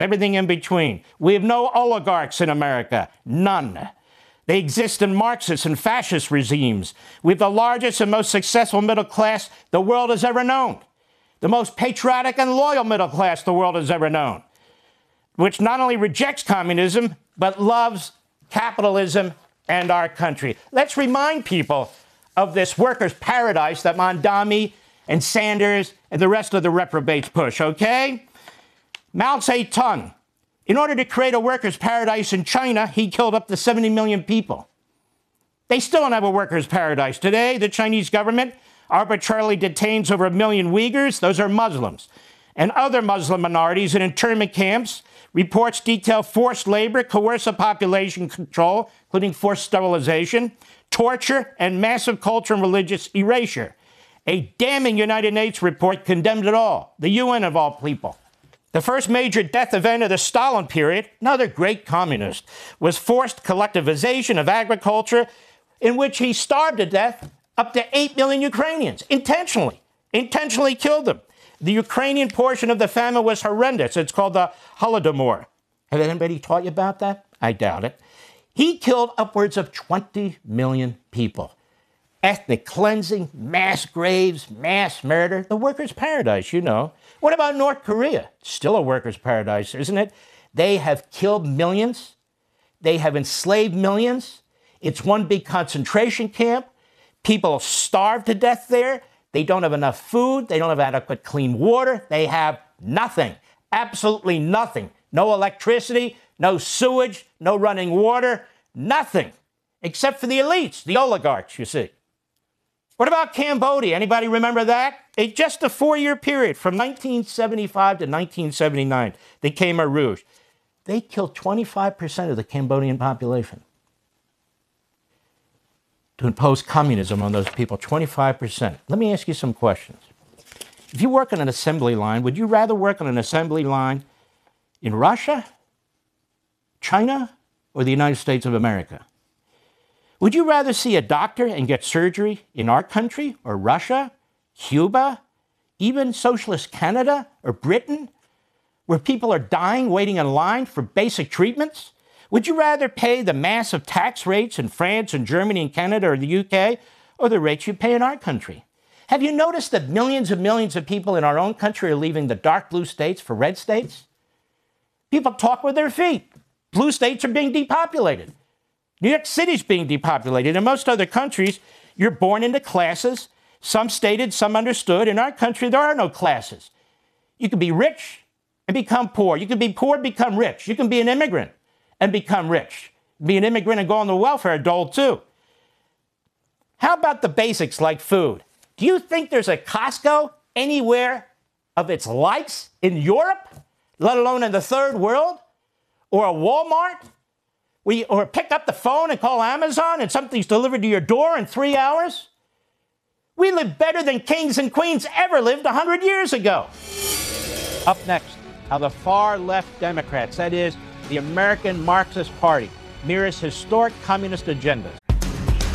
everything in between. We have no oligarchs in America, none. They exist in Marxist and fascist regimes. We have the largest and most successful middle class the world has ever known. The most patriotic and loyal middle class the world has ever known, which not only rejects communism, but loves capitalism and our country. Let's remind people of this workers' paradise that Mondami and Sanders and the rest of the reprobates push, okay? Mao Zedong, in order to create a workers' paradise in China, he killed up to 70 million people. They still don't have a workers' paradise. Today, the Chinese government arbitrarily detains over 1 million Uyghurs, those are Muslims, and other Muslim minorities in internment camps. Reports detail forced labor, coercive population control, including forced sterilization, torture, and massive cultural and religious erasure. A damning United Nations report condemned it all, the UN of all people. The first major death event of the Stalin period, another great communist, was forced collectivization of agriculture, in which he starved to death up to 8 million Ukrainians, intentionally killed them. The Ukrainian portion of the famine was horrendous. It's called the Holodomor. Has anybody taught you about that? I doubt it. He killed upwards of 20 million people. Ethnic cleansing, mass graves, mass murder, the workers' paradise, you know. What about North Korea? Still a workers' paradise, isn't it? They have killed millions. They have enslaved millions. It's one big concentration camp. People starve to death there. They don't have enough food. They don't have adequate clean water. They have nothing, absolutely nothing. No electricity, no sewage, no running water, nothing, except for the elites, the oligarchs, you see. What about Cambodia? Anybody remember that? Just a 4-year period from 1975 to 1979, the Khmer Rouge. They killed 25% of the Cambodian population to impose communism on those people, 25%. Let me ask you some questions. If you work on an assembly line, would you rather work on an assembly line in Russia, China, or the United States of America? Would you rather see a doctor and get surgery in our country, or Russia, Cuba, even socialist Canada or Britain, where people are dying waiting in line for basic treatments? Would you rather pay the massive tax rates in France and Germany and Canada or the UK, or the rates you pay in our country? Have you noticed that millions and millions of people in our own country are leaving the dark blue states for red states? People talk with their feet. Blue states are being depopulated. New York City's being depopulated. In most other countries, you're born into classes, some stated, some understood. In our country, there are no classes. You can be rich and become poor. You can be poor and become rich. You can be an immigrant and become rich. Be an immigrant and go on the welfare dole, too. How about the basics like food? Do you think there's a Costco anywhere of its likes in Europe, let alone in the third world? Or a Walmart? Or pick up the phone and call Amazon and something's delivered to your door in 3 hours? We live better than kings and queens ever lived 100 years ago. Up next, how the far-left Democrats, that is, the American Marxist Party, mirrors historic communist agendas.